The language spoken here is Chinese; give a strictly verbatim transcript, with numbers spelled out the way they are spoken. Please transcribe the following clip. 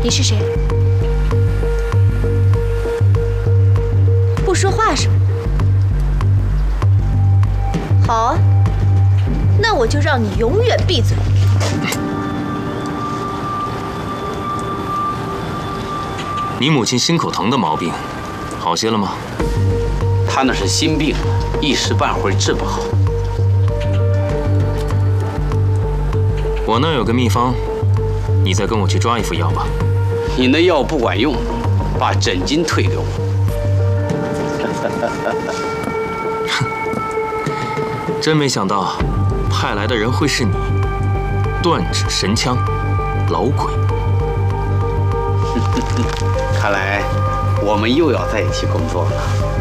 你是谁？不说话是吗？好啊，那我就让你永远闭嘴。 你母亲心口疼的毛病好些了吗？ 她那是心病，一时半会儿治不好。 我那儿有个秘方，你再跟我去抓一副药吧。 你那药不管用，把诊金退给我。 真没想到，派来的人会是你，断指神枪，老鬼。 看来我们又要在一起工作了。